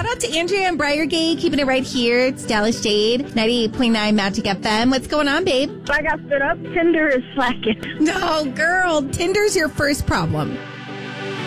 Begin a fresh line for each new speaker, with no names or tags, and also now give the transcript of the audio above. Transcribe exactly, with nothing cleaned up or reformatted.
shout out to Andrea and Briargate, keeping it right here. It's Dallas Jade, ninety-eight point nine Magic F M. What's going on, babe?
I got stood up. Tinder is slacking.
No, girl, Tinder's your first problem.